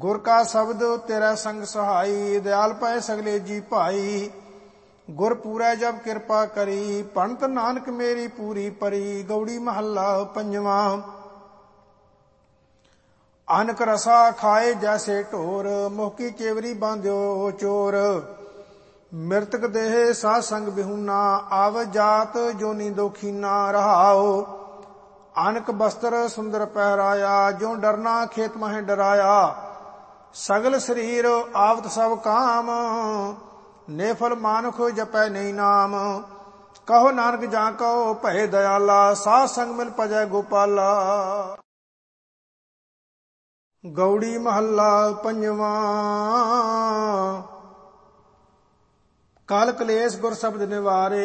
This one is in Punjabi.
ਗੁਰ ਕਾ ਸ਼ਬਦ ਤੇਰਾ ਸੰਗ ਸਹਾਈ, ਦਿਆਲ ਪਏ ਸਗਲੇ ਜੀ ਭਾਈ। ਗੁਰ ਪੂਰੈ ਜਬ ਕਿਰਪਾ ਕਰੀ, ਪੰਡਤ ਨਾਨਕ ਮੇਰੀ ਪੂਰੀ ਪਰੀ। ਗਉੜੀ ਮਹੱਲਾ ਪੰਜਵਾਂ। ਅਨਕ ਰਸਾ ਖਾਏ ਜੈਸੇ ਢੋਰ, ਮੋਹਕੀ ਚੇਵਰੀ ਬਾਂਧਿਓ ਚੋਰ। ਮਿਰਤਕ ਦੇਹ ਸਾਧ ਸੰਗ ਬਿਹੂਨਾ, ਆਵ ਜਾਤ ਜੋਨੀ ਦੋਖੀਨਾ। ਰਹਾਉ ਅਨਕ ਬਸਤਰ ਸੁੰਦਰ ਪਹਿਰਾਇਆ, ਜੋ ਡਰਨਾ ਖੇਤ ਮਹਿ ਡਰਾਇਆ। ਸਗਲ ਸਰੀਰ ਆਵਤ ਸਭ ਕਾਮ, ਨੇਫਲ ਮਾਨੁਖ ਜਪੈ ਨਹੀਂ ਨਾਮ। ਕਹੋ ਨਾਨਕ ਜਾਂ ਕਹੋ ਭਏ ਦਇਆਲਾ, ਸਾਧ ਸੰਗ ਮਿਲ ਭਜੈ ਗੋਪਾਲਾ। ਗਉੜੀ ਮਹੱਲਾ ਪੰਜਵਾਂ। ਕਾਲ ਕਲੇਸ਼ ਗੁਰ ਸ਼ਬਦ ਨਿਵਾਰੇ,